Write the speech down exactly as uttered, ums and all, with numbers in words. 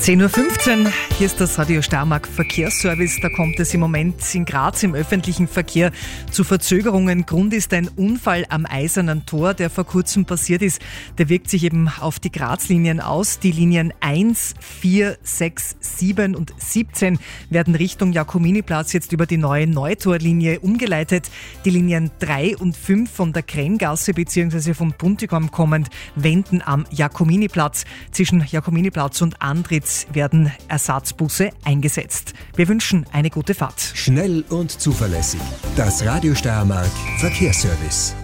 zehn Uhr fünfzehn, hier ist das Radio Steiermark Verkehrsservice. Da kommt es im Moment in Graz im öffentlichen Verkehr zu Verzögerungen. Grund ist ein Unfall am Eisernen Tor, der vor kurzem passiert ist. Der wirkt sich eben auf die Graz-Linien aus. Die Linien eins, vier, sechs, sieben und siebzehn werden Richtung Jakominiplatz jetzt über die neue Neutorlinie umgeleitet. Die Linien drei und fünf von der Kremgasse bzw. vom Buntigam kommend wenden am Jakominiplatz. Zwischen Jakominiplatz und Andritz werden Ersatzbusse eingesetzt. Wir wünschen eine gute Fahrt. Schnell und zuverlässig. Das Radio Steiermark Verkehrsservice.